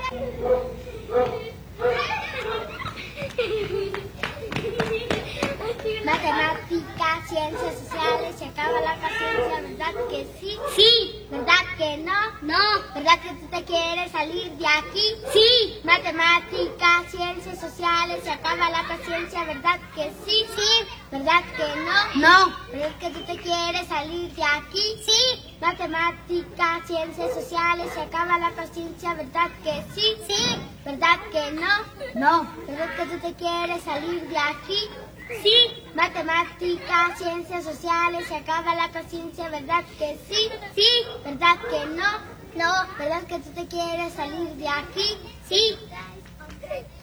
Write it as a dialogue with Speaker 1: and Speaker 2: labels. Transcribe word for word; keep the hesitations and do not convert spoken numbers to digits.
Speaker 1: Matemáticas, ciencias sociales, se acaba la paciencia, ¿verdad que sí? Sí. ¿Verdad que no? No. ¿Verdad que tú te quieres salir de aquí? Sí. Matemáticas, ciencias sociales, se acaba la paciencia, ¿verdad que sí? Sí. ¿Verdad que no? No. ¿Verdad que tú te quieres salir de aquí? Sí. Matemáticas, ciencias sociales, se acaba la paciencia, ¿verdad que sí? Sí. ¿Verdad que no? No. ¿Verdad que tú te quieres salir de aquí? Sí. Matemáticas, ciencias sociales, se acaba la paciencia, ¿verdad que sí? Sí. ¿Verdad que no? No. ¿Verdad que tú te quieres salir de aquí? Sí.